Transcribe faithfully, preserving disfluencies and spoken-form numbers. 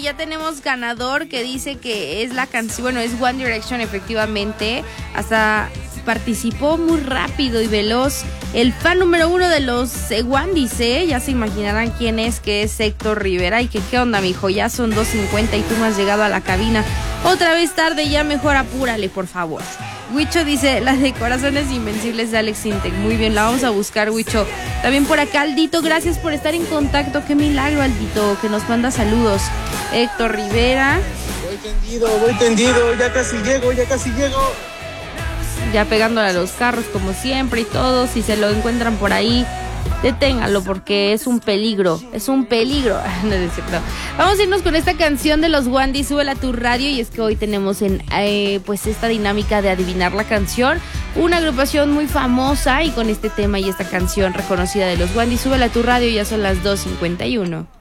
ya tenemos ganador que dice que es la canción, bueno, es One Direction efectivamente, hasta participó muy rápido y veloz. El fan número uno de los eh, One dice, ya se imaginarán quién es, que es Héctor Rivera. Y que qué onda, mijo, ya son dos cincuenta y tú no has llegado a la cabina. Otra vez tarde, ya mejor apúrale, por favor. Huicho dice, la de Corazones Invencibles de Alex Intec. Muy bien, la vamos a buscar, Huicho. También por acá, Aldito, gracias por estar en contacto. Qué milagro, Aldito, que nos manda saludos. Héctor Rivera. Voy tendido, voy tendido, ya casi llego, ya casi llego. Ya pegándole a los carros como siempre y todo. Si se lo encuentran por ahí, deténganlo porque es un peligro, es un peligro. No es cierto. Vamos a irnos con esta canción de los Wandy, súbela a tu radio. Y es que hoy tenemos en eh, pues esta dinámica de adivinar la canción, una agrupación muy famosa, y con este tema y esta canción reconocida de los Wandy, súbela a tu radio. Ya son las dos cincuenta y uno.